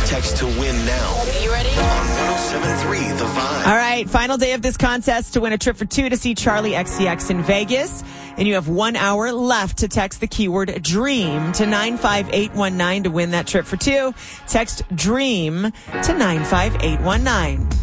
Text to win now. You ready? On 107.3 The Vibe. All right, final day of this contest to win a trip for two to see Charlie XCX in Vegas. And you have 1 hour left to text the keyword DREAM to 95819 to win that trip for two. Text DREAM to 95819.